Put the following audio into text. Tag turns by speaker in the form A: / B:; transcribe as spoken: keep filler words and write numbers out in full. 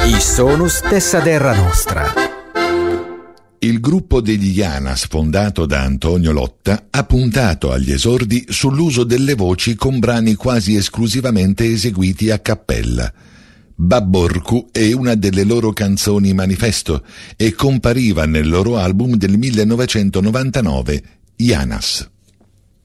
A: I sonus dessa terra nostra.
B: Il gruppo degli Janas, fondato da Antonio Lotta, ha puntato agli esordi sull'uso delle voci con brani quasi esclusivamente eseguiti a cappella. Babborku è una delle loro canzoni manifesto e compariva nel loro album del millenovecentonovantanove, Janas.